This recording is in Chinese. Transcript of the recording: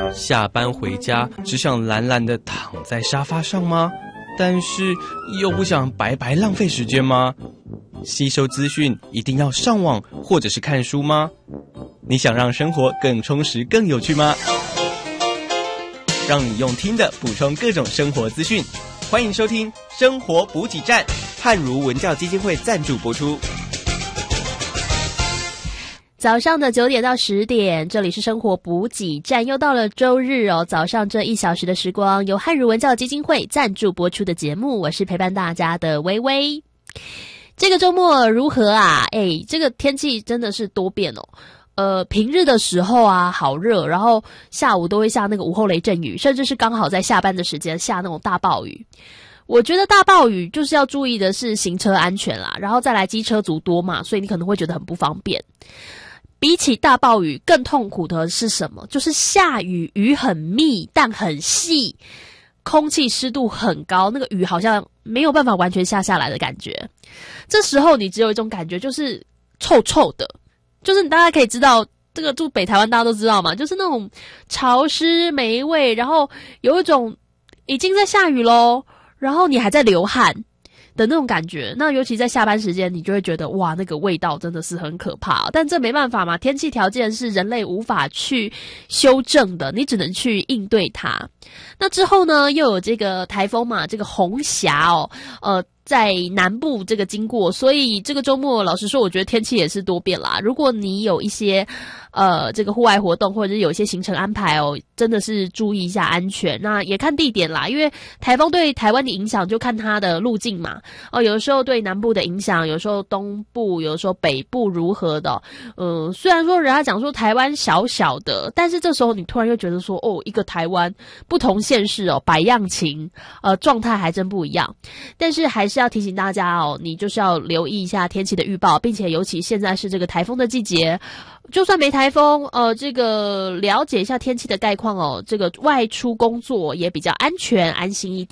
下班回家只想懒懒地躺在沙发上吗？但是又不想白白浪费时间吗？吸收资讯一定要上网或者是看书吗？你想让生活更充实更有趣吗？让你用听的补充各种生活资讯，欢迎收听生活补给站，汉儒文教基金会赞助播出。 早上的9点到10点，这里是生活补给站，又到了周日哦，早上这1小时的时光，由汉儒文教基金会赞助播出的节目，我是陪伴大家的微微。这个周末如何啊？这个天气真的是多变哦。平日的时候啊，好热，然后下午都会下那个午后雷阵雨，甚至是刚好在下班的时间下那种大暴雨。我觉得大暴雨就是要注意的是行车安全啦，然后再来机车族多嘛，所以你可能会觉得很不方便。比起大暴雨更痛苦的是什么？就是下雨，雨很密但很细，空气湿度很高，那个雨好像没有办法完全下来的感觉。这时候你只有一种感觉，就是臭臭的，就是你大家可以知道，这个住北台湾大家都知道嘛，就是那种潮湿霉味，然后有一种已经在下雨咯，然后你还在流汗的那种感觉。那尤其在下班时间，你就会觉得哇，那个味道真的是很可怕。但这没办法嘛，天气条件是人类无法去修正的，你只能去应对它。那之后呢，又有这个台风嘛，这个红霞在南部这个经过，所以这个周末老实说我觉得天气也是多变啦。如果你有一些这个户外活动或者是有一些行程安排真的是注意一下安全。那也看地点啦，因为台风对台湾的影响就看它的路径嘛。有的时候对南部的影响，有时候东部，有的时候北部如何的。虽然说人家讲说台湾小小的，但是这时候你突然又觉得说一个台湾不同县市百样情，状态还真不一样。但是还是要提醒大家你就是要留意一下天气的预报，并且尤其现在是这个台风的季节，就算没台风，这个了解一下天气的概况这个外出工作也比较安全安心一点。